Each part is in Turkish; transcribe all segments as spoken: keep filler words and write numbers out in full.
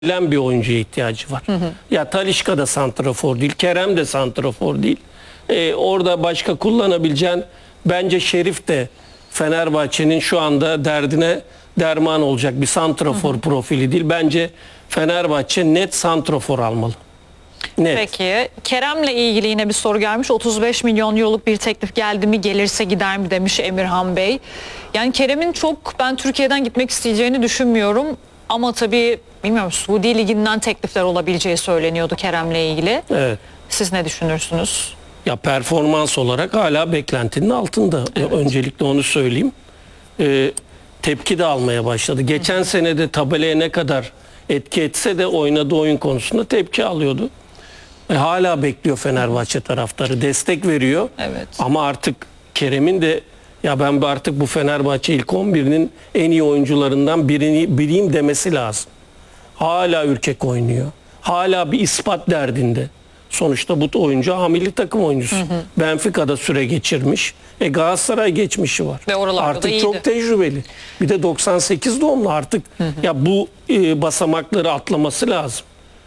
bir oyuncuya ihtiyacı var. Hı hı. Ya Talisca da santrafor değil, Kerem de santrafor değil. Ee, orada başka kullanabileceğin, bence Şerif de Fenerbahçe'nin şu anda derdine derman olacak bir santrafor hı hı. profili değil. Bence Fenerbahçe net santrafor almalı. Net. Peki Kerem'le ilgili yine bir soru gelmiş. otuz beş milyon euroluk bir teklif geldi mi, gelirse gider mi demiş Emirhan Bey. Yani Kerem'in çok ben Türkiye'den gitmek isteyeceğini düşünmüyorum. Ama tabii bilmiyorum, Suudi Ligi'nden teklifler olabileceği söyleniyordu Kerem'le ilgili. Evet. Siz ne düşünürsünüz? Ya performans olarak hala beklentinin altında. Evet. Öncelikle onu söyleyeyim. Ee, tepki de almaya başladı. Geçen Hı. sene de tabelaya ne kadar etki etse de oynadığı oyun konusunda tepki alıyordu. E, hala bekliyor Fenerbahçe taraftarı. Destek veriyor. Evet. Ama artık Kerem'in de ya ben artık bu Fenerbahçe ilk on birinin en iyi oyuncularından birini biriyim demesi lazım. Hala ürkek oynuyor. Hala bir ispat derdinde. Sonuçta bu oyuncu ha milli takım oyuncusu. Hı hı. Benfica'da süre geçirmiş. E Galatasaray geçmişi var. Ve artık çok tecrübeli. Bir de doksan sekiz doğumlu artık. Hı hı. Ya bu e, basamakları atlaması lazım.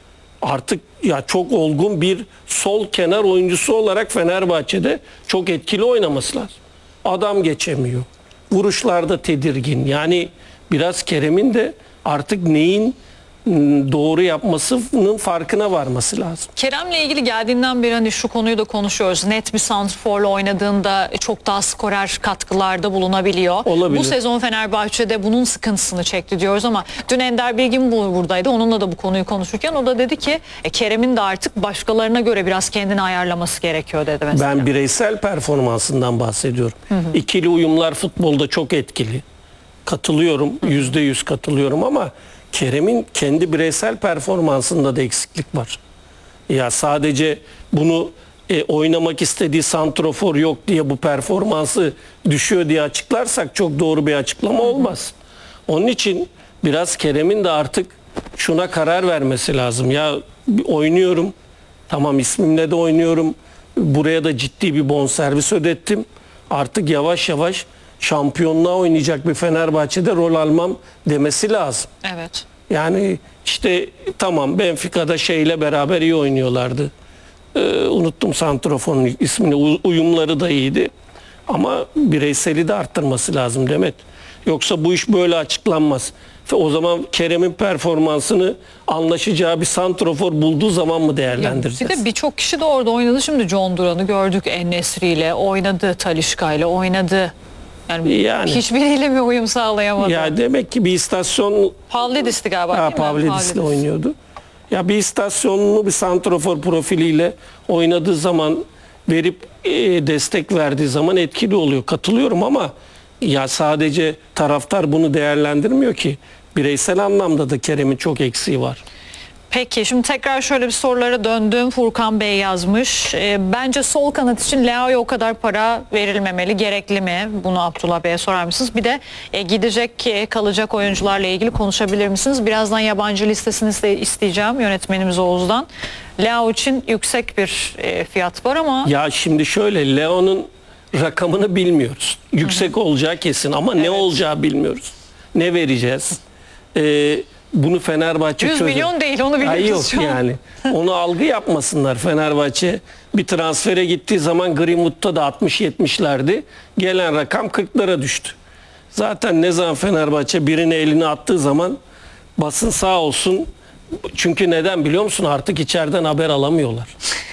Artık ya çok olgun bir sol kenar oyuncusu olarak Fenerbahçe'de çok etkili oynaması lazım. Adam geçemiyor. Vuruşlarda tedirgin. Yani biraz Kerem'in de artık neyin doğru yapmasının farkına varması lazım. Kerem'le ilgili geldiğinden beri hani şu konuyu da konuşuyoruz. Net bir santrforla oynadığında çok daha skorer katkılarda bulunabiliyor. Olabilir. Bu sezon Fenerbahçe'de bunun sıkıntısını çekti diyoruz ama dün Ender Bilgin buradaydı. Onunla da bu konuyu konuşurken o da dedi ki e, Kerem'in de artık başkalarına göre biraz kendini ayarlaması gerekiyor dedi mesela. Ben bireysel performansından bahsediyorum. Hı hı. İkili uyumlar futbolda çok etkili. Katılıyorum. Yüzde yüz katılıyorum ama Kerem'in kendi bireysel performansında da eksiklik var. Ya sadece bunu e, oynamak istediği santrofor yok diye bu performansı düşüyor diye açıklarsak çok doğru bir açıklama olmaz. Onun için biraz Kerem'in de artık şuna karar vermesi lazım. Ya oynuyorum, tamam ismimle de oynuyorum, buraya da ciddi bir bonservis ödettim. Artık yavaş yavaş şampiyonluğa oynayacak bir Fenerbahçe'de rol almam demesi lazım. Evet. Yani işte tamam Benfica'da şeyle beraber iyi oynuyorlardı. Ee, unuttum santrofonun ismini. Uyumları da iyiydi. Ama bireyseli de arttırması lazım Demet. Yoksa bu iş böyle açıklanmaz. Ve o zaman Kerem'in performansını anlaşacağı bir santrofor bulduğu zaman mı değerlendireceğiz? Bir de birçok kişi de orada oynadı. Şimdi John Duran'ı gördük, En-Nesyri ile oynadı, Talisca ile oynadı. Yani, yani hiçbiriyle mi uyum sağlayamadı? Ya demek ki bir istasyon Pavlidis'ti galiba ha, değil mi? Pavlidis'le oynuyordu. Ya bir istasyonlu bir santrofor profiliyle oynadığı zaman verip e, destek verdiği zaman etkili oluyor. Katılıyorum ama ya sadece taraftar bunu değerlendirmiyor ki. Bireysel anlamda da Kerem'in çok eksiği var. Peki şimdi tekrar şöyle bir sorulara döndüm. Furkan Bey yazmış. E, bence sol kanat için Leao'ya o kadar para verilmemeli. Gerekli mi? Bunu Abdullah Bey'e sorar mısınız? Bir de e, gidecek e, kalacak oyuncularla ilgili konuşabilir misiniz? Birazdan yabancı listesini de isteyeceğim yönetmenimiz Oğuz'dan. Leao için yüksek bir e, fiyat var ama... Ya şimdi şöyle, Leao'nun rakamını bilmiyoruz. Yüksek Hı-hı. olacağı kesin ama evet. ne olacağı bilmiyoruz. Ne vereceğiz? Eee Bunu Fenerbahçe yüz milyon değil, onu biliyoruz yok şu an. Yani. Onu algı yapmasınlar. Fenerbahçe bir transfere gittiği zaman Greenwood'da da altmış yetmişlerdi. Gelen rakam kırklara düştü. Zaten ne zaman Fenerbahçe birini eline attığı zaman basın sağ olsun. Çünkü neden biliyor musun? Artık içeriden haber alamıyorlar.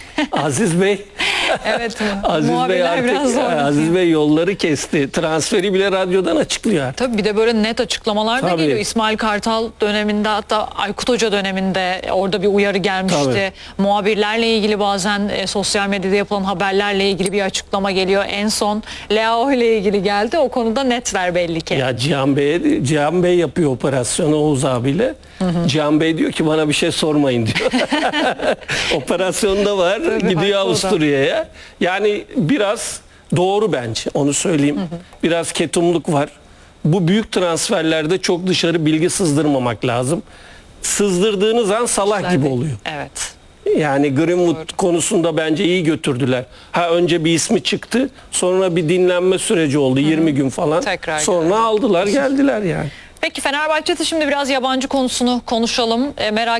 Aziz Bey Evet. Aziz Bey artık Aziz Bey yolları kesti. Transferi bile radyodan açıklıyor. Tabii bir de böyle net açıklamalar da Tabii. geliyor. İsmail Kartal döneminde, hatta Aykut Hoca döneminde orada bir uyarı gelmişti. Tabii. Muhabirlerle ilgili bazen e, sosyal medyada yapılan haberlerle ilgili bir açıklama geliyor. En son Leao ile ilgili geldi. O konuda netler belli ki. Ya Cihan Bey Cihan Bey yapıyor operasyonu Oğuz abiyle. Hı hı. Cihan Bey diyor ki bana bir şey sormayın diyor. Operasyonda var. Tabii, gidiyor Avusturya'ya. Yani biraz doğru bence, onu söyleyeyim. Hı hı. Biraz ketumluk var. Bu büyük transferlerde çok dışarı bilgi sızdırmamak lazım. Sızdırdığınız an Salah Güzel gibi oluyor. Evet. Yani Greenwood doğru. konusunda bence iyi götürdüler. Ha önce bir ismi çıktı, sonra bir dinlenme süreci oldu, hı hı. yirmi gün falan. Tekrar sonra geldi. aldılar, geldiler yani. Peki Fenerbahçe'de şimdi biraz yabancı konusunu konuşalım. E, merak